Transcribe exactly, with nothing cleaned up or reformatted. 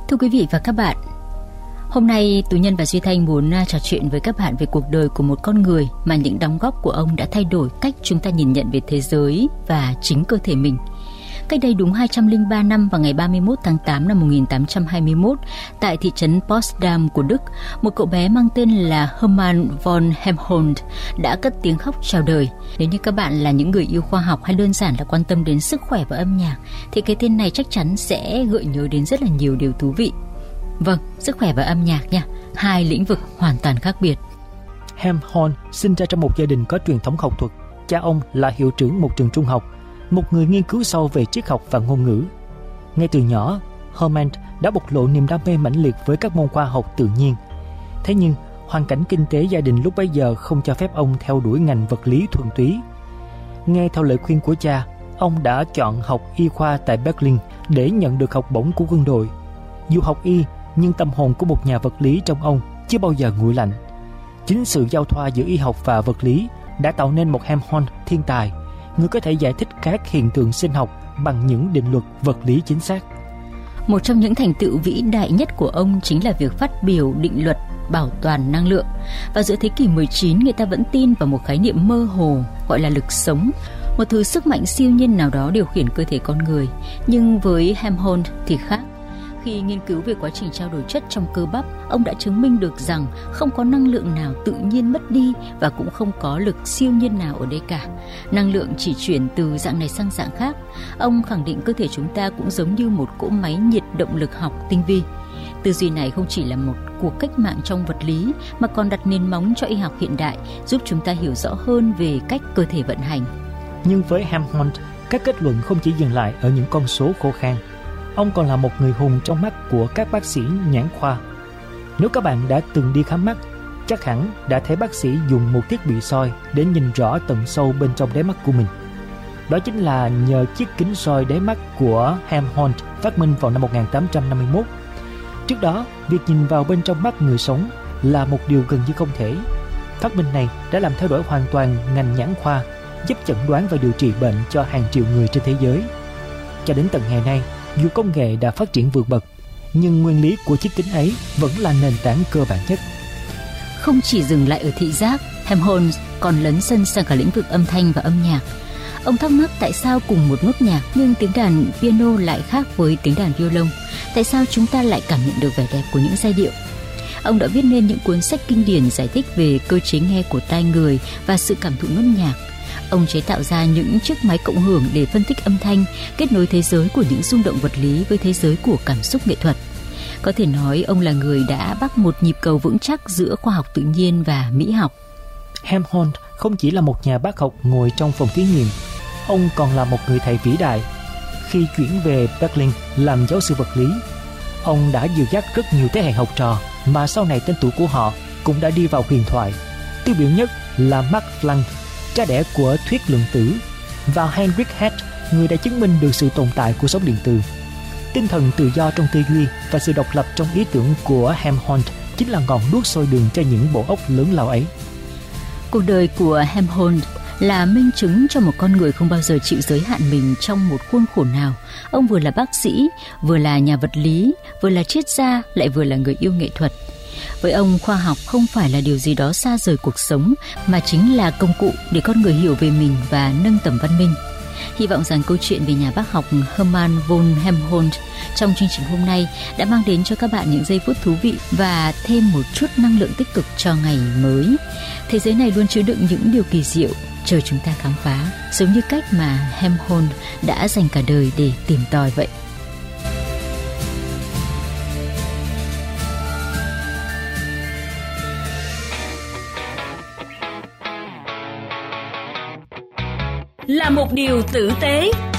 Thưa quý vị và các bạn, hôm nay Tú Nhân và Duy Thanh muốn trò chuyện với các bạn về cuộc đời của một con người mà những đóng góp của ông đã thay đổi cách chúng ta nhìn nhận về thế giới và chính cơ thể mình. Cách đây đúng hai trăm lẻ ba năm, vào ngày ba mươi mốt tháng tám năm một nghìn tám trăm hai mươi mốt, tại thị trấn Potsdam của Đức, một cậu bé mang tên là Hermann von Helmholtz đã cất tiếng khóc chào đời. Nếu như các bạn là những người yêu khoa học hay đơn giản là quan tâm đến sức khỏe và âm nhạc, thì cái tên này chắc chắn sẽ gợi nhớ đến rất là nhiều điều thú vị. Vâng, sức khỏe và âm nhạc nha, hai lĩnh vực hoàn toàn khác biệt. Helmholtz sinh ra trong một gia đình có truyền thống học thuật. Cha ông là hiệu trưởng một trường trung học, một người nghiên cứu sâu về triết học và ngôn ngữ. Ngay từ nhỏ, Hermann đã bộc lộ niềm đam mê mãnh liệt với các môn khoa học tự nhiên. Thế nhưng, hoàn cảnh kinh tế gia đình lúc bấy giờ không cho phép ông theo đuổi ngành vật lý thuần túy. Nghe theo lời khuyên của cha, ông đã chọn học y khoa tại Berlin để nhận được học bổng của quân đội. Dù học y, nhưng tâm hồn của một nhà vật lý trong ông chưa bao giờ nguội lạnh. Chính sự giao thoa giữa y học và vật lý đã tạo nên một Helmholtz thiên tài, người có thể giải thích các hiện tượng sinh học bằng những định luật vật lý chính xác. Một trong những thành tựu vĩ đại nhất của ông chính là việc phát biểu định luật bảo toàn năng lượng. Và giữa thế kỷ mười chín, người ta vẫn tin vào một khái niệm mơ hồ gọi là lực sống, một thứ sức mạnh siêu nhiên nào đó điều khiển cơ thể con người. Nhưng với Helmholtz thì khác. Khi nghiên cứu về quá trình trao đổi chất trong cơ bắp, ông đã chứng minh được rằng không có năng lượng nào tự nhiên mất đi và cũng không có lực siêu nhiên nào ở đây cả. Năng lượng chỉ chuyển từ dạng này sang dạng khác. Ông khẳng định cơ thể chúng ta cũng giống như một cỗ máy nhiệt động lực học tinh vi. Tư duy này không chỉ là một cuộc cách mạng trong vật lý mà còn đặt nền móng cho y học hiện đại, giúp chúng ta hiểu rõ hơn về cách cơ thể vận hành. Nhưng với Helmholtz, các kết luận không chỉ dừng lại ở những con số khô khan. Ông còn là một người hùng trong mắt của các bác sĩ nhãn khoa. Nếu các bạn đã từng đi khám mắt, chắc hẳn đã thấy bác sĩ dùng một thiết bị soi để nhìn rõ tận sâu bên trong đáy mắt của mình. Đó chính là nhờ chiếc kính soi đáy mắt của Helmholtz phát minh vào năm một nghìn tám trăm năm mươi mốt. Trước đó, việc nhìn vào bên trong mắt người sống là một điều gần như không thể. Phát minh này đã làm thay đổi hoàn toàn ngành nhãn khoa, giúp chẩn đoán và điều trị bệnh cho hàng triệu người trên thế giới. Cho đến tận ngày nay, dù công nghệ đã phát triển vượt bậc, nhưng nguyên lý của chiếc kính ấy vẫn là nền tảng cơ bản nhất. Không chỉ dừng lại ở thị giác, Helmholtz còn lấn sân sang cả lĩnh vực âm thanh và âm nhạc. Ông thắc mắc tại sao cùng một nốt nhạc nhưng tiếng đàn piano lại khác với tiếng đàn violon. Tại sao chúng ta lại cảm nhận được vẻ đẹp của những giai điệu? Ông đã viết nên những cuốn sách kinh điển giải thích về cơ chế nghe của tai người và sự cảm thụ nốt nhạc. Ông chế tạo ra những chiếc máy cộng hưởng để phân tích âm thanh, kết nối thế giới của những rung động vật lý với thế giới của cảm xúc nghệ thuật. Có thể nói ông là người đã bắt một nhịp cầu vững chắc giữa khoa học tự nhiên và mỹ học. Helmholtz không chỉ là một nhà bác học ngồi trong phòng thí nghiệm, ông còn là một người thầy vĩ đại. Khi chuyển về Berlin làm giáo sư vật lý, ông đã dìu dắt rất nhiều thế hệ học trò mà sau này tên tuổi của họ cũng đã đi vào huyền thoại. Tiêu biểu nhất là Max Planck, cha đẻ của thuyết lượng tử, và Heinrich Hertz, người đã chứng minh được sự tồn tại của sóng điện từ. Tinh thần tự do trong tư duy và sự độc lập trong ý tưởng của Helmholtz chính là ngọn đuốc soi đường cho những bộ óc lớn lao ấy. Cuộc đời của Helmholtz là minh chứng cho một con người không bao giờ chịu giới hạn mình trong một khuôn khổ nào. Ông vừa là bác sĩ, vừa là nhà vật lý, vừa là triết gia, lại vừa là người yêu nghệ thuật. Với ông, khoa học không phải là điều gì đó xa rời cuộc sống, mà chính là công cụ để con người hiểu về mình và nâng tầm văn minh. Hy vọng rằng câu chuyện về nhà bác học Hermann von Helmholtz trong chương trình hôm nay đã mang đến cho các bạn những giây phút thú vị và thêm một chút năng lượng tích cực cho ngày mới. Thế giới này luôn chứa đựng những điều kỳ diệu chờ chúng ta khám phá, giống như cách mà Helmholtz đã dành cả đời để tìm tòi vậy. Là một điều tử tế,